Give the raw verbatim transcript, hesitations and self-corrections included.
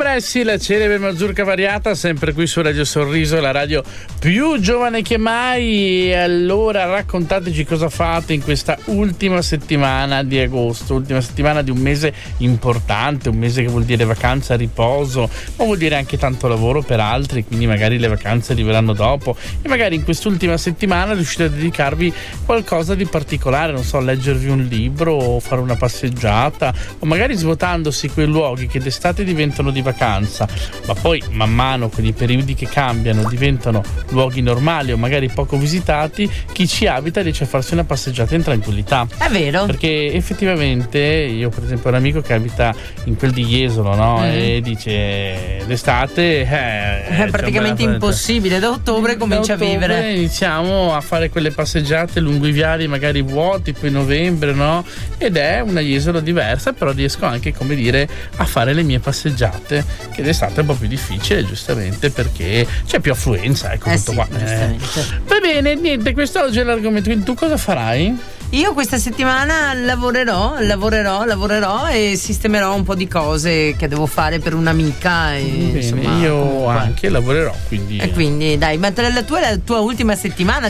Bressi, la celebre mazurka variata, sempre qui su Radio Sorriso, la radio più giovane che mai. E allora raccontateci cosa fate in questa ultima settimana di agosto, ultima settimana di un mese importante, un mese che vuol dire vacanza, riposo, ma vuol dire anche tanto lavoro per altri, quindi magari le vacanze arriveranno dopo e magari in quest'ultima settimana riuscite a dedicarvi qualcosa di particolare, non so, leggervi un libro o fare una passeggiata o magari svuotandosi quei luoghi che d'estate diventano di vacanza, ma poi man mano con i periodi che cambiano diventano luoghi normali o magari poco visitati, chi ci abita riesce a farsi una passeggiata in tranquillità. È vero. Perché effettivamente io per esempio ho un amico che abita in quel di Jesolo, no? Mm. E dice d'estate eh, è praticamente impossibile, da ottobre comincia da ottobre a vivere. Iniziamo a fare quelle passeggiate lungo i viali magari vuoti, poi novembre, no? Ed è una Jesolo diversa, però riesco anche, come dire, a fare le mie passeggiate, che d'estate è un po' più difficile, giustamente, perché c'è più affluenza, ecco, eh tutto sì, qua. Eh. Va bene, niente, quest'oggi è l'argomento. Quindi tu cosa farai? Io questa settimana lavorerò, lavorerò, lavorerò e sistemerò un po' di cose che devo fare per un'amica. E, bene, insomma, io comunque. anche lavorerò, quindi. E quindi dai, ma la tua è la tua ultima settimana